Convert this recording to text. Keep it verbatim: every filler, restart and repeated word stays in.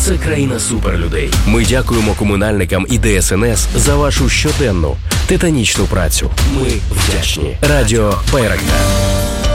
Це країна суперлюдей. Ми дякуємо комунальникам і Де Ес Ен Ес за вашу щоденну титанічну працю. Ми вдячні. Радіо Байрактар.